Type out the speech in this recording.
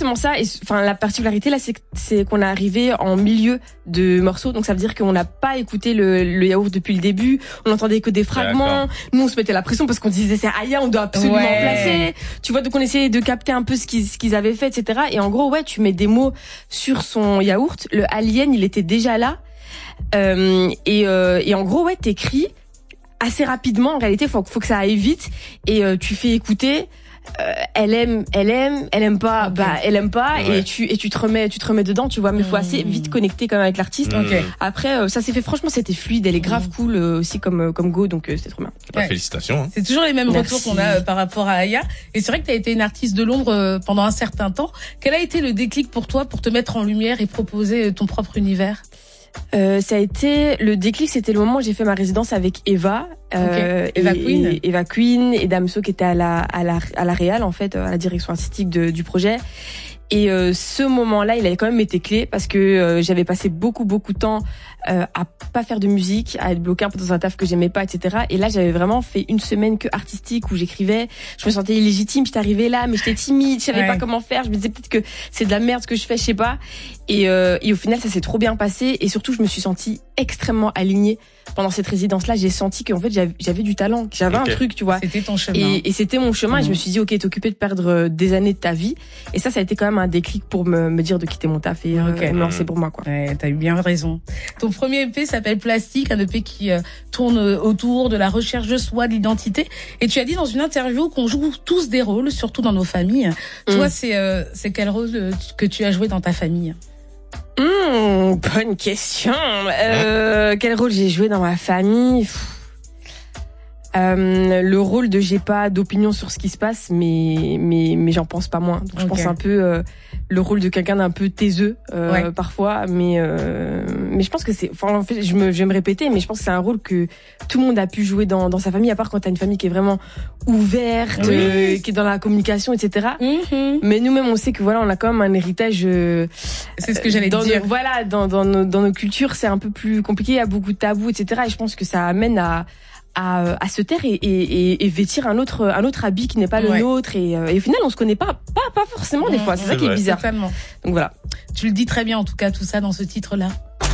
exactement ça. Et enfin, la particularité là, c'est qu'on est arrivé en milieu de morceau, donc ça veut dire qu'on n'a pas écouté le yaourt depuis le début. On entendait que des fragments. Nous, on se mettait la pression parce qu'on disait c'est Aya, on doit absolument placer. Tu vois, donc on essayait de capter un peu ce qu'ils avaient fait, etc. Et en gros, tu mets des mots sur son yaourt. Le alien, il était déjà là. Et en gros, t'écris assez rapidement. En réalité, faut que ça aille vite. Et tu fais écouter. Elle aime pas, elle aime pas, et tu te remets dedans, tu vois, mais faut assez vite connecter quand même avec l'artiste. Après, ça s'est fait, franchement, c'était fluide, elle est grave cool, aussi comme Go, donc c'était trop bien. Félicitations. Hein. C'est toujours les mêmes retours qu'on a par rapport à Aya. Et c'est vrai que tu as été une artiste de l'ombre pendant un certain temps. Quel a été le déclic pour toi pour te mettre en lumière et proposer ton propre univers? Ça a été le déclic, c'était le moment où j'ai fait ma résidence avec Eva, Eva Queen et Damso qui était à la réal, en fait, à la direction artistique du projet. Et ce moment-là, il avait quand même été clé parce que j'avais passé beaucoup de temps à pas faire de musique, à être bloquée un peu dans un taf que j'aimais pas, etc. Et là, j'avais vraiment fait une semaine que artistique où j'écrivais. Je me sentais illégitime, j'étais arrivée là, mais j'étais timide, je savais pas comment faire. Je me disais peut-être que c'est de la merde ce que je fais, je sais pas. Et au final, ça s'est trop bien passé. Et surtout, je me suis sentie extrêmement alignée pendant cette résidence-là. J'ai senti qu'en fait, j'avais du talent, que j'avais un truc, tu vois. C'était ton chemin. Et c'était mon chemin. Et je me suis dit, ok, t'es occupée de perdre des années de ta vie. Et ça a été quand même un déclic pour me dire de quitter mon taf et me lancer pour moi, quoi. Ouais, t'as eu bien raison. Ton premier EP s'appelle Plastique, un EP qui tourne autour de la recherche de soi, de l'identité. Et tu as dit dans une interview qu'on joue tous des rôles, surtout dans nos familles. Toi, c'est quel rôle que tu as joué dans ta famille? Bonne question. Quel rôle j'ai joué dans ma famille? Le rôle de j'ai pas d'opinion sur ce qui se passe, mais j'en pense pas moins. Donc je pense un peu le rôle de quelqu'un d'un peu taiseux parfois, mais je pense que c'est, enfin en fait je vais me répéter, mais je pense que c'est un rôle que tout le monde a pu jouer dans sa famille, à part quand t'as une famille qui est vraiment ouverte, qui est dans la communication, etc. Mais nous-mêmes on sait que voilà, on a quand même un héritage. C'est ce que j'allais dire. Voilà, dans nos cultures, c'est un peu plus compliqué, il y a beaucoup de tabous, etc. Et je pense que ça amène à se taire et vêtir un autre habit qui n'est pas le nôtre, et au final on se connaît pas forcément des fois, c'est ça qui est bizarre. Totalement. Donc voilà. Tu le dis très bien en tout cas, tout ça dans ce titre-là.